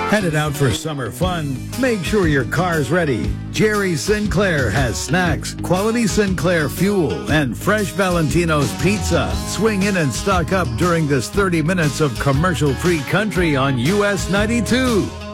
Headed out for summer fun? Make sure your car's ready. Jerry Sinclair has snacks, quality Sinclair fuel, and fresh Valentino's pizza. Swing in and stock up during this 30 minutes of commercial-free country on US 92.